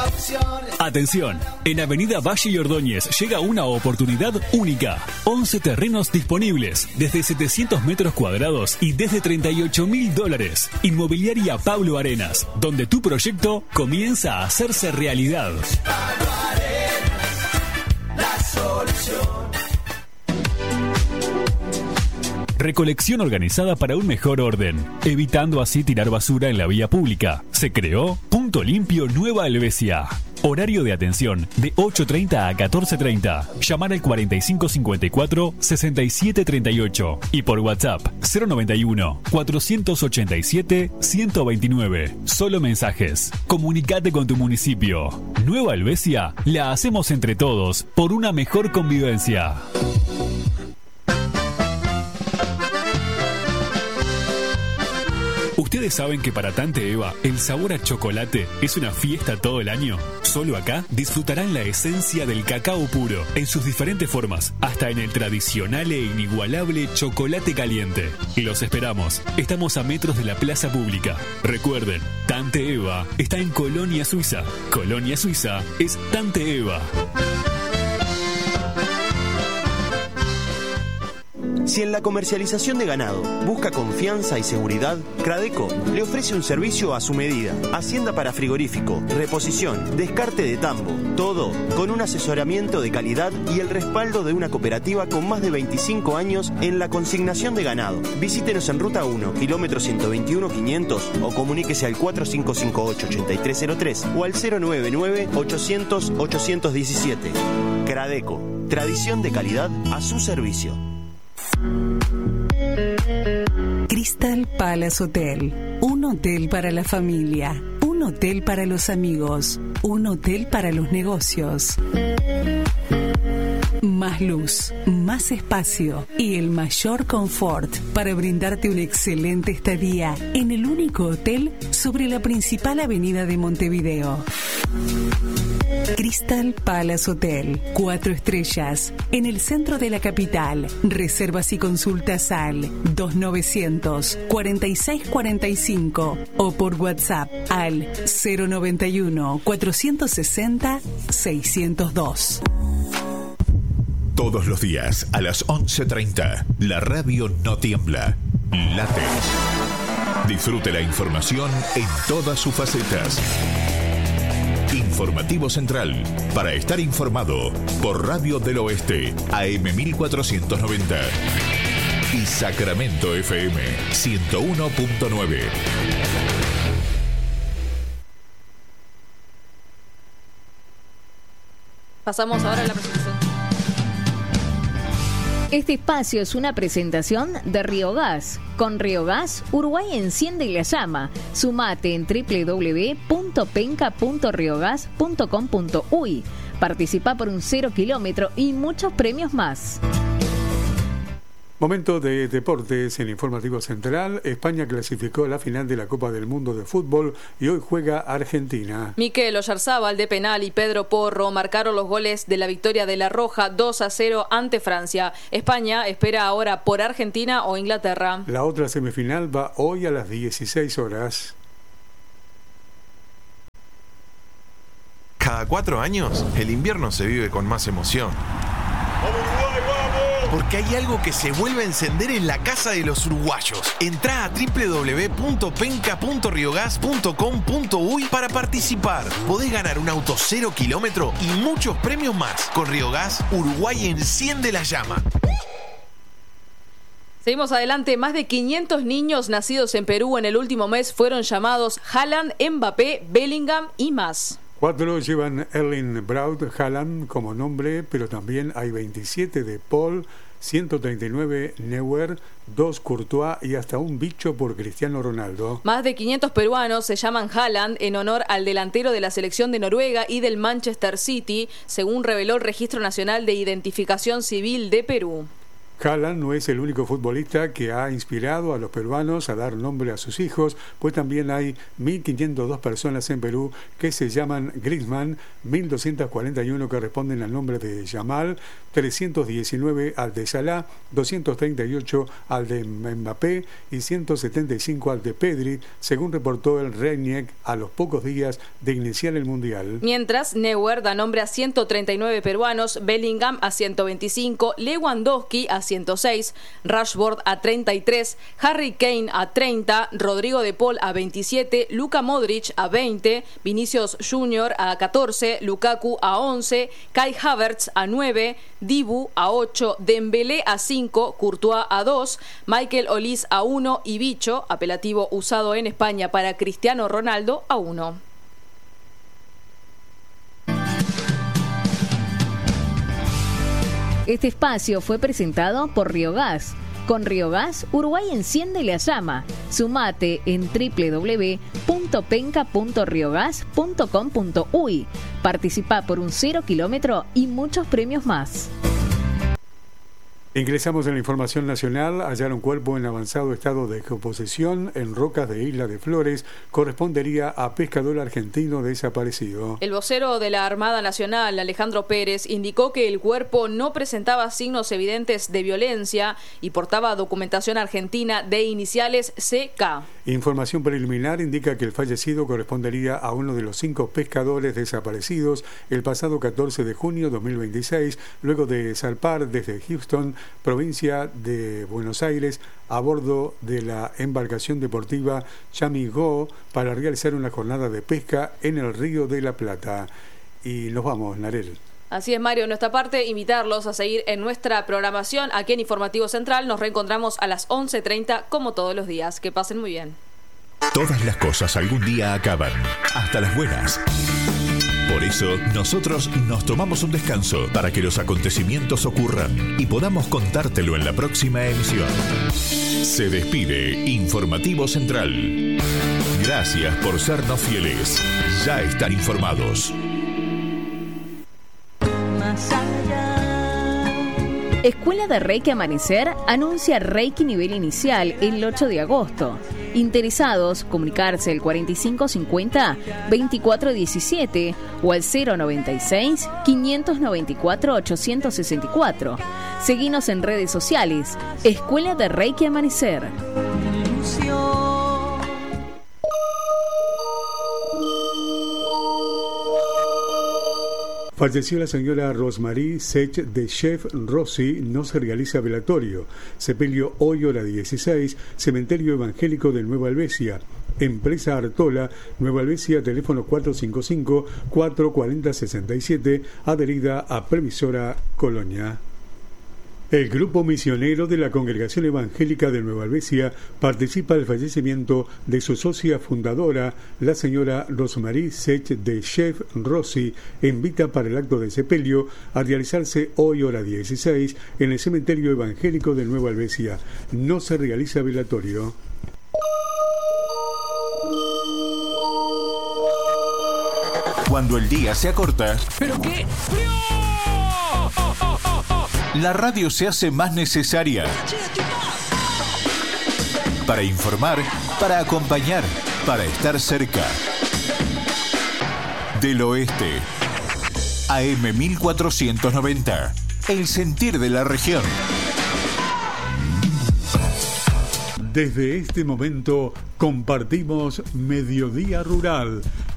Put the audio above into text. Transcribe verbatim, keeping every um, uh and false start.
Atención, en Avenida Valle y Ordóñez llega una oportunidad única. once terrenos disponibles, desde setecientos metros cuadrados y desde treinta y ocho mil dólares. Inmobiliaria Pablo Arenas, donde tu proyecto comienza a hacerse realidad. Pablo Arenas, la solución. Recolección organizada para un mejor orden, evitando así tirar basura en la vía pública. Se creó Punto Limpio Nueva Helvecia. Horario de atención de ocho treinta a catorce treinta. Llamar al cuarenta y cinco cincuenta y cuatro sesenta y siete treinta y ocho y por WhatsApp cero noventa y uno cuatrocientos ochenta y siete ciento veintinueve. Solo mensajes. Comunicate con tu municipio. Nueva Helvecia la hacemos entre todos por una mejor convivencia. ¿Ustedes saben que para Tante Eva el sabor a chocolate es una fiesta todo el año? Solo acá disfrutarán la esencia del cacao puro en sus diferentes formas, hasta en el tradicional e inigualable chocolate caliente. Y los esperamos. Estamos a metros de la plaza pública. Recuerden, Tante Eva está en Colonia Suiza. Colonia Suiza es Tante Eva. Si en la comercialización de ganado busca confianza y seguridad, Cradeco le ofrece un servicio a su medida. Hacienda para frigorífico, reposición, descarte de tambo, todo con un asesoramiento de calidad y el respaldo de una cooperativa con más de veinticinco años en la consignación de ganado. Visítenos en Ruta uno, kilómetro ciento veintiuno quinientos o comuníquese al cuatro cinco cinco ocho, ocho tres cero tres o al cero nueve nueve ochocientos ochocientos diecisiete. Cradeco, tradición de calidad a su servicio. Crystal Palace Hotel, un hotel para la familia, un hotel para los amigos, un hotel para los negocios. Más luz, más espacio y el mayor confort para brindarte una excelente estadía en el único hotel sobre la principal avenida de Montevideo. Crystal Palace Hotel, cuatro estrellas, en el centro de la capital. Reservas y consultas al dos novecientos cuarenta y seis cuarenta y cinco o por WhatsApp al cero noventa y uno cuatrocientos sesenta seiscientos dos. Todos los días a las once treinta, la radio no tiembla, late. Disfrute la información en todas sus facetas. Informativo Central, para estar informado, por Radio del Oeste, A M mil cuatrocientos noventa y Sacramento F M ciento uno punto nueve. Pasamos ahora a la presentación. Este espacio es una presentación de Riogas. Con Riogas, Uruguay enciende la llama. Sumate en doble u doble u doble u punto penca punto riogas punto com punto uy. Participa por un cero kilómetro y muchos premios más. Momento de deportes en Informativo Central. España clasificó a la final de la Copa del Mundo de Fútbol y hoy juega Argentina. Mikel Oyarzábal de penal y Pedro Porro marcaron los goles de la victoria de La Roja dos a cero ante Francia. España espera ahora por Argentina o Inglaterra. La otra semifinal va hoy a las dieciséis horas. Cada cuatro años, el invierno se vive con más emoción. Porque hay algo que se vuelve a encender en la casa de los uruguayos. Entrá a doble u doble u doble u punto penca punto riogas punto com punto uy para participar. Podés ganar un auto cero kilómetro y muchos premios más. Con Riogas, Uruguay enciende la llama. Seguimos adelante. Más de quinientos niños nacidos en Perú en el último mes fueron llamados Haaland, Mbappé, Bellingham y más. Cuatro llevan Erling Braut Haaland como nombre, pero también hay veintisiete de Paul, ciento treinta y nueve Neuer, dos Courtois y hasta un bicho por Cristiano Ronaldo. Más de quinientos peruanos se llaman Haaland en honor al delantero de la selección de Noruega y del Manchester City, según reveló el Registro Nacional de Identificación Civil de Perú. Haaland no es el único futbolista que ha inspirado a los peruanos a dar nombre a sus hijos, pues también hay mil quinientas dos personas en Perú que se llaman Griezmann, mil doscientos cuarenta y uno que responden al nombre de Yamal, trescientos diecinueve al de Salah, doscientos treinta y ocho al de Mbappé y ciento setenta y cinco al de Pedri, según reportó el RENIEC a los pocos días de iniciar el Mundial. Mientras, Neuer da nombre a ciento treinta y nueve peruanos, Bellingham a ciento veinticinco, Lewandowski a ciento seis, Rashford a treinta y tres, Harry Kane a treinta, Rodrigo de Paul a veintisiete, Luka Modric a veinte, Vinicius Junior a catorce, Lukaku a once, Kai Havertz a nueve, Dibu a ocho, Dembélé a cinco, Courtois a dos, Michael Olise a uno y Bicho, apelativo usado en España para Cristiano Ronaldo, a uno. Este espacio fue presentado por Riogas. Con Riogas, Uruguay enciende la llama. Sumate en doble u doble u doble u punto penca punto riogas punto com punto uy. Participa por un cero kilómetro y muchos premios más. Ingresamos en la información nacional. Hallaron cuerpo en avanzado estado de descomposición en rocas de Isla de Flores. Correspondería a pescador argentino desaparecido. El vocero de la Armada Nacional, Alejandro Pérez, indicó que el cuerpo no presentaba signos evidentes de violencia y portaba documentación argentina de iniciales C K. Información preliminar indica que el fallecido correspondería a uno de los cinco pescadores desaparecidos el pasado catorce de junio de dos mil veintiséis, luego de zarpar desde Houston, provincia de Buenos Aires, a bordo de la embarcación deportiva Chamigo para realizar una jornada de pesca en el Río de la Plata. Y nos vamos, Narel. Así es, Mario. En nuestra parte, invitarlos a seguir en nuestra programación aquí en Informativo Central. Nos reencontramos a las once treinta como todos los días. Que pasen muy bien. Todas las cosas algún día acaban, hasta las buenas. Por eso, nosotros nos tomamos un descanso para que los acontecimientos ocurran y podamos contártelo en la próxima emisión. Se despide Informativo Central. Gracias por sernos fieles. Ya están informados. Escuela de Reiki Amanecer anuncia Reiki nivel inicial el ocho de agosto. Interesados, comunicarse al cuarenta y cinco cincuenta veinticuatro diecisiete o al cero noventa y seis quinientos noventa y cuatro ochocientos sesenta y cuatro. Seguinos en redes sociales. Escuela de Reiki Amanecer. Falleció la señora Rosmarie Sech de Chef Rossi, no se realiza velatorio. Sepelio hoy hora dieciséis, Cementerio Evangélico de Nueva Albesia. Empresa Artola, Nueva Albesia, teléfono cuatro cinco cinco cuatro cuatro cero seis siete, adherida a Previsora Colonia. El grupo misionero de la Congregación Evangélica de Nueva Albesia participa del fallecimiento de su socia fundadora, la señora Rosmarie Sech de Chef Rossi, invita para el acto de sepelio a realizarse hoy hora dieciséis en el Cementerio Evangélico de Nueva Albesia. No se realiza velatorio. Cuando el día se acorta, ¿pero qué? ¡Frío! la radio se hace más necesaria. Para informar, para acompañar, para estar cerca. Del Oeste, A M mil cuatrocientos noventa, el sentir de la región. Desde este momento compartimos Mediodía Rural,